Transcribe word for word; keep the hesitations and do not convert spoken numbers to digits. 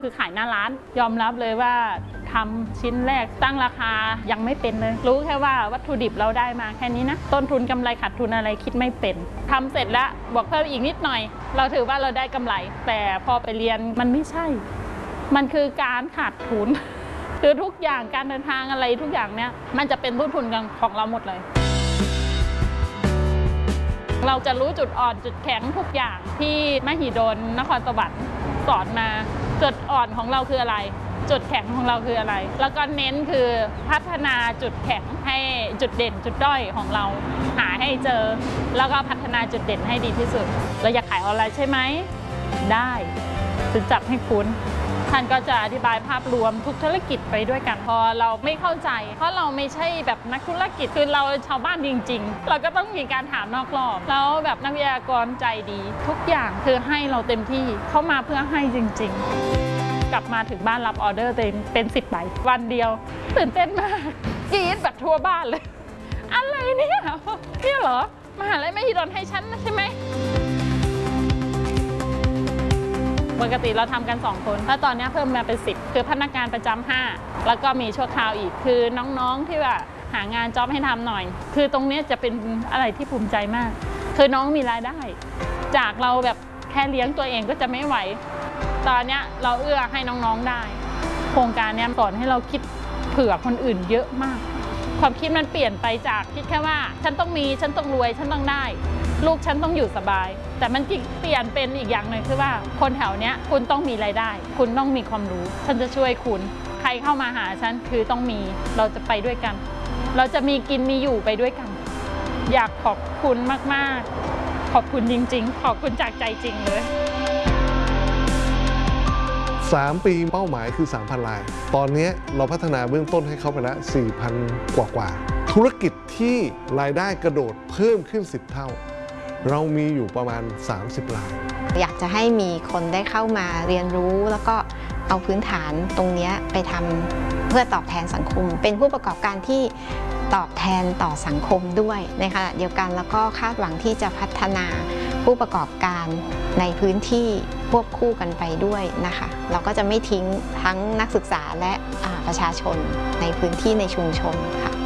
คือขายหน้าร้านยอมรับเลยว่าทำชิ้นแรกตั้งราคายังไม่เป็นเลยรู้แค่ว่าวัตถุดิบเราได้มาแค่นี้นะต้นทุนกำไรขาดทุนอะไรคิดไม่เป็นทำเสร็จแล้วบวกเพิ่มอีกนิดหน่อยเราถือว่าเราได้กำไรแต่พอไปเรียนมันไม่ใช่มันคือการขาดทุนคือทุกอย่างการเดินทางอะไรทุกอย่างเนี้ยมันจะเป็นต้นทุนของเราหมดเลยเราจะรู้จุดอ่อนจุดแข็งทุกอย่างที่มหิดลนครสวรรค์สอนมาจุดอ่อนของเราคืออะไรจุดแข็งของเราคืออะไรแล้วก็เน้นคือพัฒนาจุดแข็งให้จุดเด่นจุดด้อยของเราหาให้เจอแล้วก็พัฒนาจุดเด่นให้ดีที่สุดเราอยากขายออนไลน์ใช่ไหมได้จะจับให้คุณท่านก็จะอธิบายภาพรวมทุกธุรกิจไปด้วยกันพอเราไม่เข้าใจเพราะเราไม่ใช่แบบนักธุรกิจคือเราชาวบ้านจริงๆเราก็ต้องมีการถามนอกรอบแล้วแบบนักวิทยากรใจดีทุกอย่างคือให้เราเต็มที่เข้ามาเพื่อให้จริงๆกลับมาถึงบ้านรับออเดอร์เต็มเป็นสิบใบวันเดียวตื่นเต้นมากกรี๊ดแบบทั่วบ้านเลยอะไรเนี่ยเนี่ยเหรอมหาลัยมหิดลให้ฉันใช่ไหมปกติเราทำกันสองคนถ้าตอนนี้เพิ่มมาเป็นสิบคือพนักงานประจำห้าแล้วก็มีชั่วคราวอีกคือน้องๆที่ว่าหางานจ็อบให้ทำหน่อยคือตรงนี้จะเป็นอะไรที่ภูมิใจมากคือน้องมีรายได้จากเราแบบแค่เลี้ยงตัวเองก็จะไม่ไหวตอนนี้เราเอื้อให้น้องๆได้โครงการนี้สอนให้เราคิดเผื่อคนอื่นเยอะมากความคิดมันเปลี่ยนไปจากคิดแค่ว่าฉันต้องมีฉันต้องรวยฉันต้องได้ลูกฉันต้องอยู่สบายแต่มันเปลี่ยนเป็นอีกอย่างหนึ่งคือว่าคนแถวเนี้ยคุณต้องมีรายได้คุณต้องมีความรู้ฉันจะช่วยคุณใครเข้ามาหาฉันคือต้องมีเราจะไปด้วยกันเราจะมีกินมีอยู่ไปด้วยกันอยากขอบคุณมากๆขอบคุณจริงๆขอบคุณจากใจจริงเลยสามปีเป้าหมายคือ สามพัน รายตอนนี้เราพัฒนาเบื้องต้นให้เขาไปแล้ว สี่พัน กว่ากว่าธุรกิจที่รายได้กระโดดเพิ่มขึ้นสิบเท่าเรามีอยู่ประมาณสามสิบรายอยากจะให้มีคนได้เข้ามาเรียนรู้แล้วก็เอาพื้นฐานตรงนี้ไปทำเพื่อตอบแทนสังคมเป็นผู้ประกอบการที่ตอบแทนต่อสังคมด้วยในขณะเดียวกันแล้วก็คาดหวังที่จะพัฒนาผู้ประกอบการในพื้นที่ควบคู่กันไปด้วยนะคะเราก็จะไม่ทิ้งทั้งนักศึกษาและประชาชนในพื้นที่ในชุมชนค่ะ